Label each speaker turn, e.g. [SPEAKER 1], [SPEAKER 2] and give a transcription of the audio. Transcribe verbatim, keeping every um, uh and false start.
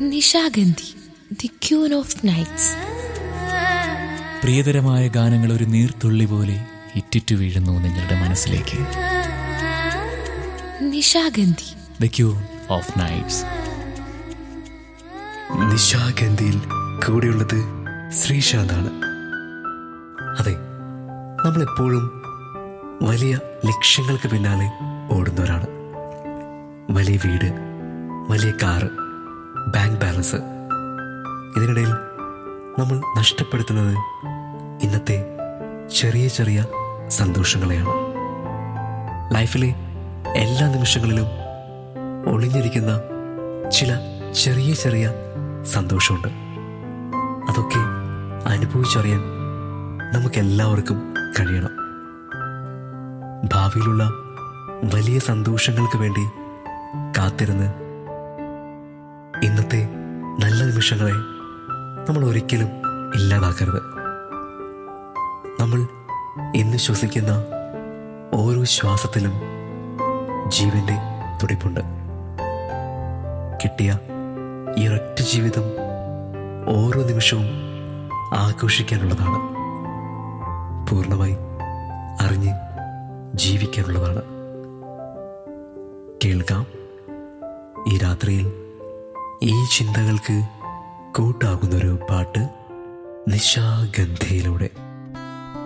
[SPEAKER 1] Nishagandhi, the queen of nights.
[SPEAKER 2] പ്രിയതരമായ ഗാനങ്ങൾ ഒരു നീർത്തുള്ളി പോലെ ഇറ്റിറ്റു വീഴുന്നു നിങ്ങളുടെ മനസ്സിലേക്ക്.
[SPEAKER 1] Nishagandhi,
[SPEAKER 2] the queen of nights.
[SPEAKER 3] നിശാഗന്ധിയിൽ കൂടെയുള്ളത് ശ്രീശാന്താണ്. അതെ, നമ്മളെപ്പോഴും വലിയ ലക്ഷ്യങ്ങൾക്ക് പിന്നാലെ ഓടുന്നവരാണ്. വലിയ വീട്, വലിയ കാറ്, ബാങ്ക് ബാലൻസ്. ഇതിനിടയിൽ നമ്മൾ നഷ്ടപ്പെടുത്തുന്നത് ഇന്നത്തെ ചെറിയ ചെറിയ സന്തോഷങ്ങളെയാണ്. ലൈഫിലെ എല്ലാ നിമിഷങ്ങളിലും ഒളിഞ്ഞിരിക്കുന്ന ചില ചെറിയ ചെറിയ സന്തോഷമുണ്ട്. അതൊക്കെ അനുഭവിച്ചറിയാൻ നമുക്കെല്ലാവർക്കും കഴിയണം. ഭാവിയിലുള്ള വലിയ സന്തോഷങ്ങൾക്ക് വേണ്ടി കാത്തിരുന്ന് ഇന്നത്തെ നല്ല നിമിഷങ്ങളെ നമ്മൾ ഒരിക്കലും ഇല്ലാതാക്കരുത്. നമ്മൾ ഇന്ന് ശ്വസിക്കുന്ന ഓരോ ശ്വാസത്തിലും ജീവന്റെ തുടിപ്പുണ്ട്. കിട്ടിയ ഈ ഒരൊറ്റ ജീവിതം ഓരോ നിമിഷവും ആഘോഷിക്കാനുള്ളതാണ്. പൂർണ്ണമായി അറിഞ്ഞ് ജീവിക്കാനുള്ളതാണ്. കേൾക്കാം ഈ രാത്രിയിൽ ഈ ചിന്തകൾക്ക് കൂട്ടാകുന്നൊരു പാട്ട് നിശാഗന്ധിയിലൂടെ.